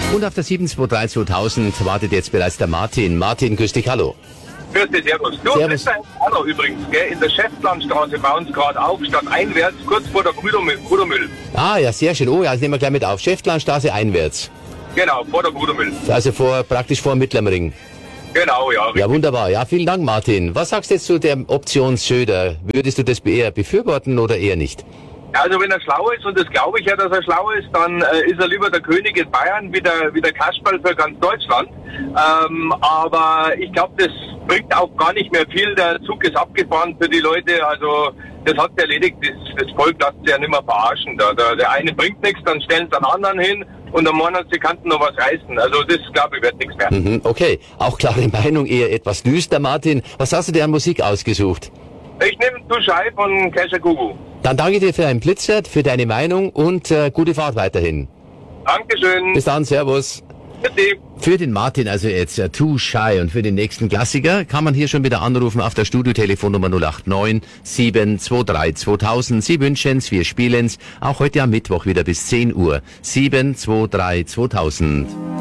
Und auf der 723-2000 wartet jetzt bereits der Martin. Martin, grüß dich, hallo. Grüß dich, servus. Du, Servus. das ist Hallo übrigens, gell? In der Schäftlandstraße bei uns gerade auf, statt einwärts, kurz vor der Brudermüll. Ah, ja, sehr schön. Oh ja, das nehmen wir gleich mit auf. Schäftlandstraße einwärts. Genau, vor der Brudermüll. Also praktisch vor Mittlerm Ring. Genau, ja. Ja, wunderbar. Ja, vielen Dank, Martin. Was sagst du jetzt zu der Option Söder? Würdest du das eher befürworten oder eher nicht? Also wenn er schlau ist, und das glaube ich ja, dass er schlau ist, dann ist er lieber der König in Bayern wie der Kasperl für ganz Deutschland. Aber ich glaube, das bringt auch gar nicht mehr viel. Der Zug ist abgefahren für die Leute. Also das hat erledigt. Das Volk lässt sich ja nicht mehr verarschen. Der eine bringt nichts, dann stellen sie einen anderen hin und am Monat sie könnten noch was reißen. Also das, glaube ich, wird nichts mehr. Mhm, okay, auch klare Meinung, eher etwas düster, Martin. Was hast du dir an Musik ausgesucht? Ich nehme Too Shy von Kesha Gugu. Dann danke dir für einen Blitzer, für deine Meinung und gute Fahrt weiterhin. Dankeschön. Bis dann, servus. Bitte. Für den Martin also jetzt Too Shy und für den nächsten Klassiker kann man hier schon wieder anrufen auf der Studiotelefonnummer 089 723 2000. Sie wünschen's, wir spielen's, auch heute am Mittwoch wieder bis 10 Uhr. 723 2000.